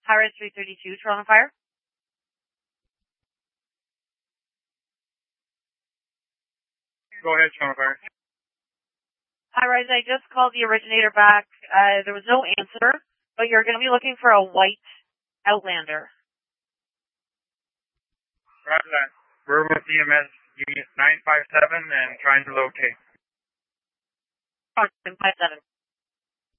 High-rise 332, Toronto Fire. Go ahead, Toronto Fire. High-rise, I just called the originator back. There was no answer, but you're going to be looking for a white Outlander. Roger that. We're with EMS Unit 957 and trying to locate. 957.